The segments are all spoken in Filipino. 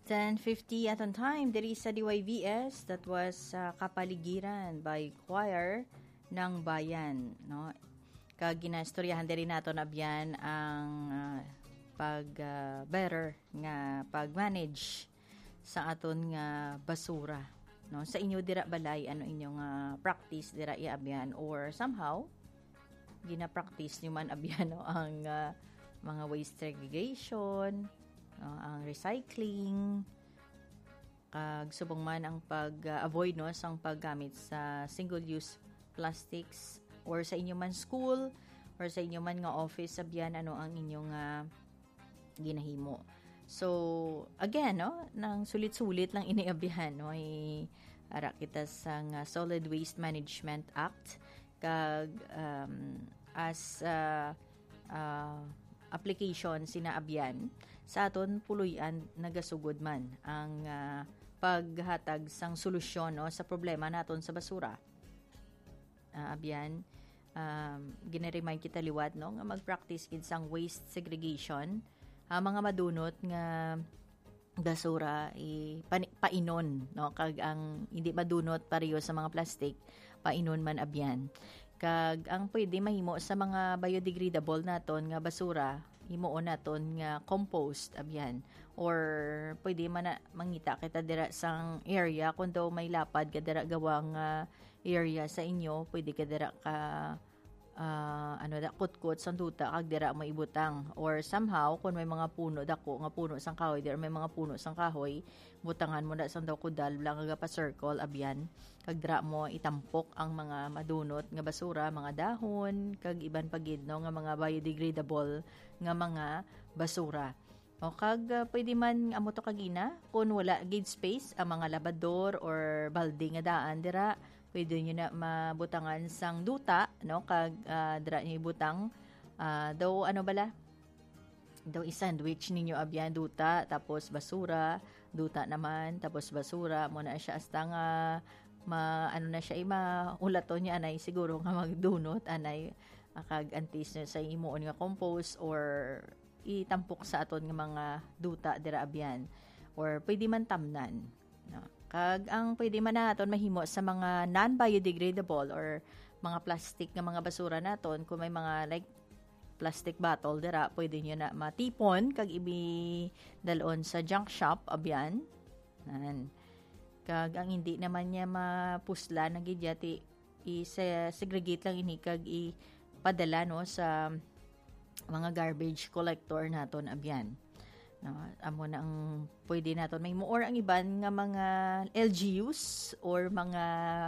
10:50 at on time, diri sa DYVS, that was Kapaligiran by Choir ng Bayan. No? Kag ginastoryahan diri nato na biyan ang better nga pag-manage sa aton nga basura. No? Sa inyo dira balay, ano inyong practice dira iabyan or somehow gina-practice nyo man abyan no? Ang mga waste segregation, ang recycling, kag subong man ang pag-avoid no sang paggamit sa single-use plastics, or sa inyo man school or sa inyo man nga office abyan ano ang inyong ginahimo. So again no, nang sulit-sulit lang iniabyan no, ara kita sa Solid Waste Management Act kag as application sinaabyan sa aton puluyan nagasugod man ang paghatag sang solusyon no, sa problema naton sa basura. Abyan gina-remind kita liwat no nga mag-practice kid sang waste segregation. Mga madunot nga basura painon no, kag ang hindi madunot pareho sa mga plastic painon man abyan. Kag ang pwede mahimo sa mga biodegradable naton nga basura, himuon naton nga compost abyan, or pwede man na mangita kita dira sang area kun daw may lapad ka dira gawang area sa inyo, pwede ka dira ka kutkot sang duta kag dira maibutang, or somehow kun may mga puno dako nga puno sang kahoy, dira may mga puno sang kahoy, butangan mo na sang daw kudal lang nga pa circle abyan, kag dira mo itampok ang mga madunot nga basura, mga dahon kag iban pagid no nga mga biodegradable nga mga basura. O kag pwede man amo to kagina kun wala gid space ang mga labador or balde nga daan dira, pwede nyo na mabutangan sang duta no, kag dira nyo ibutang daw i-sandwich ninyo abyan duta tapos basura, duta naman tapos basura mo na siya hasta nga na siya maulaton niya anay siguro nga magdunot anay kag antis sa imuon nga compost or itampok sa aton nga mga duta dira abyan, or pwede man tamnan no. Kag ang pwede man naton mahimo sa mga non-biodegradable or mga plastic nga mga basura naton, kung may mga like plastic bottle dira, pwede nyo na matipon kag dalon sa junk shop abyan. Kag ang hindi naman niya mapusla na gidyati i-segregate lang ini kag ipadala no sa mga garbage collector naton abyan. No, amo na ang pwede naton may more ang iban nga mga LGUs or mga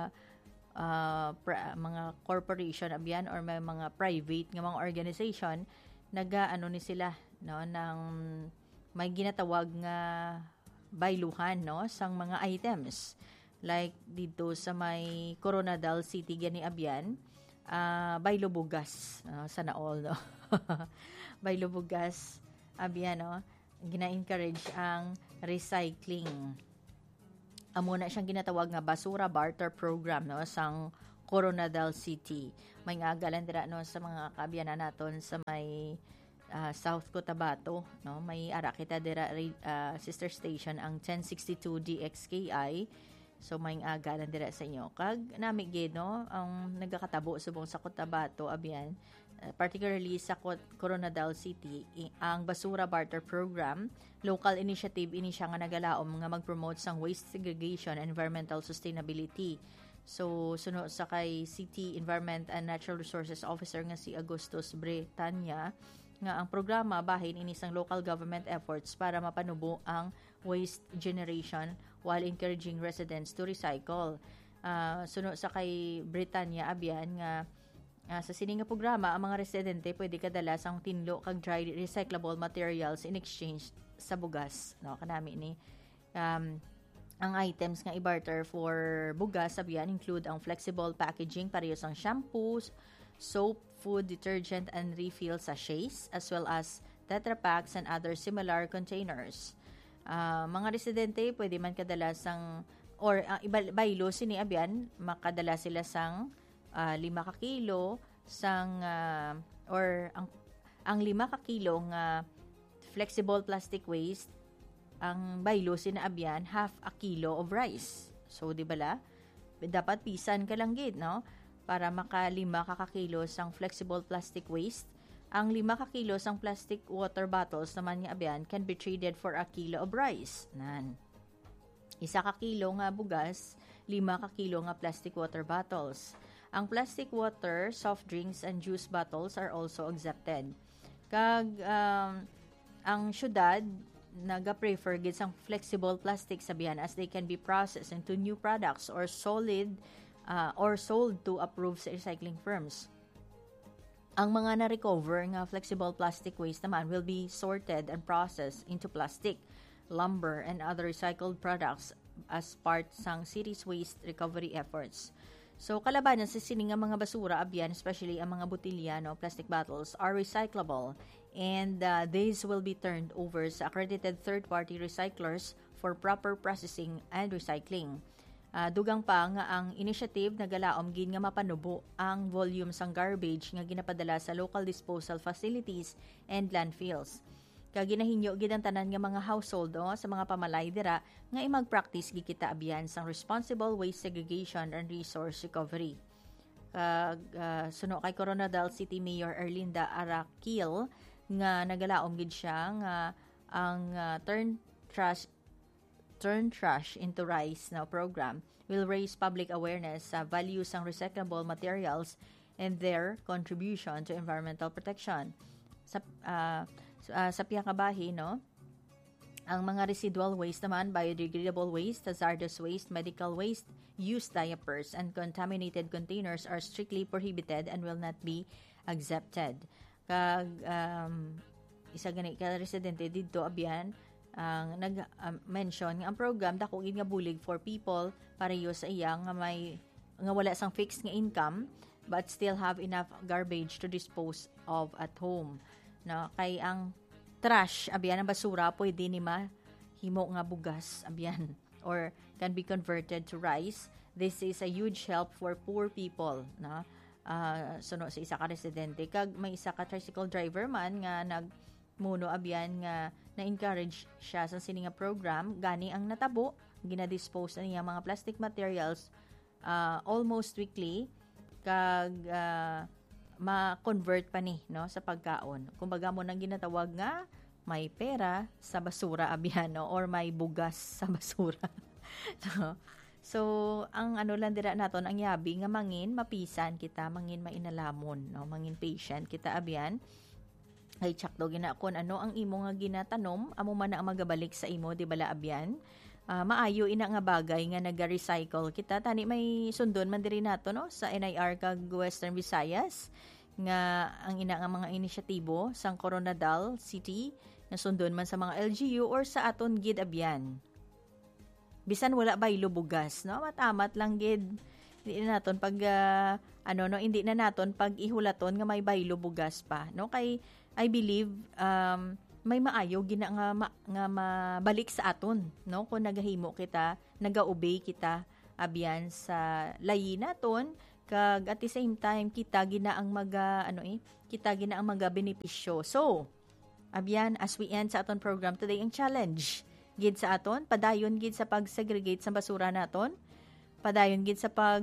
mga corporation abyan or may mga private nga mga organization ni sila no nang may ginatawag nga bayluhan no sang mga items, like dito sa may Coronadal City gani abyan, baylo bugas sana all no. Baylo bugas abyan no, gina-encourage ang recycling. Amo na siyang ginatawag nga basura barter program no sang Coronadal City. May agalan dira no sa mga kaabyanan naton sa may South Cotabato no, may ara kita dira sister station ang 1062 DXKI. So may agalan dira sa inyo kag nami gid no ang nagakatabo subong sa Cotabato abyan, particularly sa Coronadal City, ang basura barter program, local initiative ini siya nga nagalaom nga mag-promote sang waste segregation and environmental sustainability. So suno sa kay City Environment and Natural Resources Officer nga si Agustus Bretanya nga ang programa bahin ini sang local government efforts para mapanubo ang waste generation while encouraging residents to recycle. Suno sa kay Bretanya abyan nga sa sining nga programa, ang mga residente pwede kadala sang tinlo kag dry recyclable materials in exchange sa bugas no, kanami ni ang items nga i-barter for bugas abyan include ang flexible packaging pareho sang shampoos, soap, food, detergent and refill sachets, as well as Tetra Paks and other similar containers. Mga residente pwede man kadala sang or baylo sini abyan makadala sila sang 5 ka kilo sang or ang 5 ka kilo nga flexible plastic waste ang baylo sinaabyan half a kilo of rice. So di bala dapat pisan ka lang gid no para maka 5 ka kilos ang flexible plastic waste. Ang 5 ka kilos ang plastic water bottles naman nga abyan can be traded for a kilo of rice. Nan. 1 ka kilo nga bugas, 5 ka kilo nga plastic water bottles. Ang plastic water, soft drinks, and juice bottles are also exempted. Kag ang syudad naga-prefer gid sang flexible plastic sabihan as they can be processed into new products or sold to approved recycling firms. Ang mga na-recover nga flexible plastic waste naman will be sorted and processed into plastic, lumber, and other recycled products as part sang city's waste recovery efforts. So, kalabanan sa sining nga mga basura abyan, especially ang mga botilya, no, plastic bottles, are recyclable and these will be turned over sa accredited third-party recyclers for proper processing and recycling. Dugang pa nga ang initiative nagalaom gid nga mapanubo ang volume sang garbage nga ginapadala sa local disposal facilities and landfills. Kag ginahinyo gid ang tanan nga mga household sa mga pamalay dira nga imag-practice gid kita abyan sang responsible waste segregation and resource recovery. Kag suno kay Coronadal City Mayor Erlinda Araquil nga nagalaom gid siya nga ang turn trash into rice now program will raise public awareness sa values ng recyclable materials and their contribution to environmental protection. Sa piyakabahi, no? Ang mga residual waste naman, biodegradable waste, hazardous waste, medical waste, used diapers, and contaminated containers are strictly prohibited and will not be accepted. Kag isa gani ka residente dito abyan ang nag-mention nga ang program dako gid nga bulig for people pareho sa iya nga may nga wala sang fixed nga income but still have enough garbage to dispose of at home. No, kay ang trash abyan ang basura pwede ni himo nga bugas abyan or can be converted to rice. This is a huge help for poor people, no? Suno sa isa ka residente kag may isa ka tricycle driver man nga nagmuno abyan nga na-encourage siya sa sini nga program gani ang natabo ginadispose niya mga plastic materials almost weekly kag ma-convert pa ni no sa pagkaon. Kumbaga mo nang ginatawag nga may pera sa basura abyan no or may bugas sa basura. So ang ano lang dira naton ang yabi nga mangin mapisan kita, mangin mainalamon no, mangin patient kita abyan. Ay tsakdo gina kon ano ang imo nga ginatanom amo man na ang magabalik sa imo di bala abyan. Maayo ina nga bagay nga naga-recycle kita tani may sundon man diri nato no sa NIR kag Western Visayas nga ang ina nga mga inisyatibo sang Coronadal City na sundon man sa mga LGU or sa aton gid abyan. Bisan wala baylo bugas no matamat lang gid hindi na naton pag hindi na naton pag ihulaton nga may baylo bugas pa no kay I believe may maayo gina nga mabalik sa aton no kung nagahimo kita naga-obey kita abyan sa layi naton kag at the same time kita gina ang kita gina ang benepisyo. So abyan as we end sa aton program today ang challenge gid sa aton padayon gid sa pag-segregate sa basura naton, padayon gid sa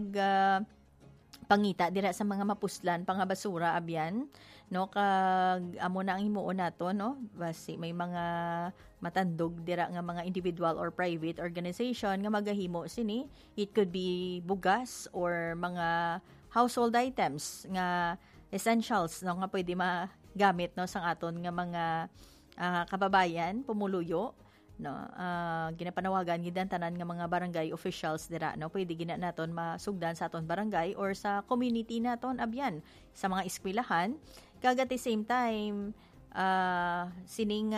pangita dira sa mga mapuslan pang basura abyan no kag amo na ang himuon nato no basi may mga matandog dira nga mga individual or private organization nga magahimo sini, it could be bugas or mga household items nga essentials no nga pwede magamit no sang aton nga mga kababayan pumuluyo no ginapanawagan gid ang tanan nga mga barangay officials dira no pwede gina naton masugdan sa aton barangay or sa community naton abyan sa mga eskwelahan kag at the same time sining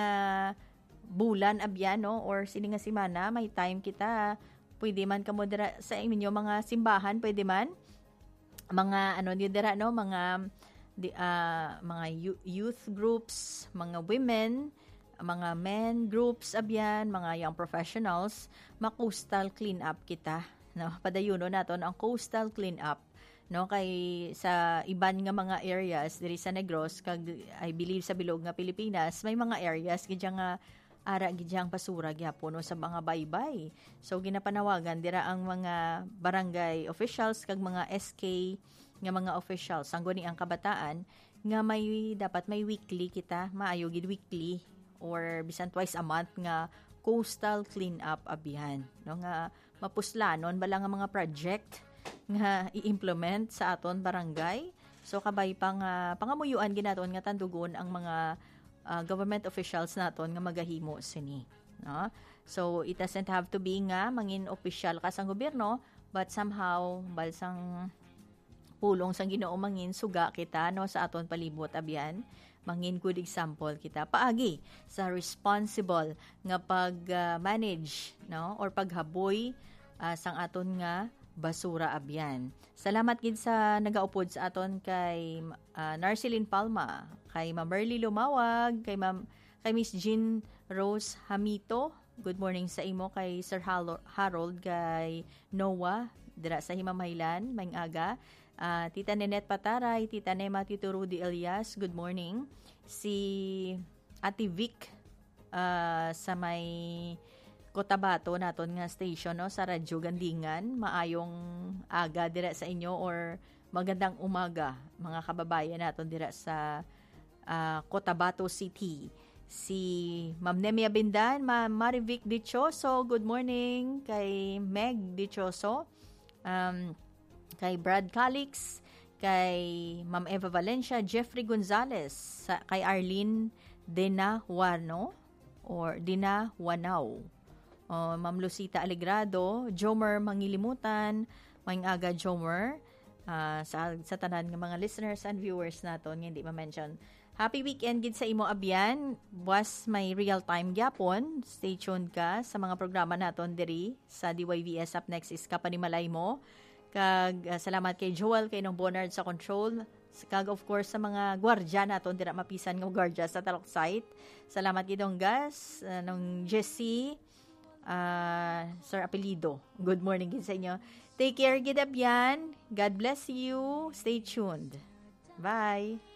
bulan abyan no or sining nga semana may time kita pwede man kamo dira sa inyo mga simbahan pwede man mga dira no mga youth groups, mga women, mga men groups abyan, mga young professionals, ma-coastal clean up kita no padayuno naton ang coastal clean up no kay sa iban nga mga areas diri sa Negros kag I believe sa bilog nga Pilipinas may mga areas gid nga ara gidyang basura gyapon no sa mga baybay. So ginapanawagan dira ang mga barangay officials kag mga SK nga mga officials ang guni ang kabataan nga dapat may weekly kita, maayo gid weekly or bisan twice a month nga coastal cleanup abiyan no nga mapuslanon bala nga mga project nga i-implement sa aton barangay. So kabay pang pangamuyuan ginaton nga tandugon ang mga government officials naton nga magahimo sini, no? So it doesn't have to be nga mangin official ka sa gobyerno, but somehow balsang pulong sang Ginoo mangin suga kita no sa aton palibot abiyan, mangin good example kita paagi sa responsible nga pag manage no or paghaboy sang aton nga basura abiyan. Salamat gid sa nagaupod sa aton kay Narceline Palma, kay Ma'am Merly Lumawag, kay Miss Jean Rose Hamito. Good morning sa imo kay Sir Harold, kay Noah dira sa Himamaylan, maayong aga. Tita Nenet Pataray, Tita Nema, Tito Rudy Elias, good morning. Si Ate Vic sa may Cotabato naton nga station no sa Radyo Gandingan, maayong aga dira sa inyo or magandang umaga mga kababayan naton dira sa Cotabato City. Si Ma'am Nemia Bindan, Ma'am Marivic Dichoso, good morning. Kay Meg Dichoso, kay Brad Calix, kay Ma'am Eva Valencia, Jeffrey Gonzalez, kay Arlene Dinahuano or Dinahuanaw, Ma'am Lucita Alegrado, Jomer Mangilimutan, maayong aga Jomer, sa tanan ng mga listeners and viewers naton nga hindi ma-mention. Happy weekend gid sa imo abyan. Was may real time gyapon. Stay tuned ka sa mga programa naton diri sa DYVS. Up next is Kapanimalay Mo. Kag salamat kay Joel, kay Nong Bonard sa control. Kag of course sa mga gwardiya naton dira mapisan nga gwardiya sa Talok site. Salamat gid dong gas nung Jessie, Sir Apelido. Good morning gid sa inyo. Take care gid abyan. God bless you. Stay tuned. Bye.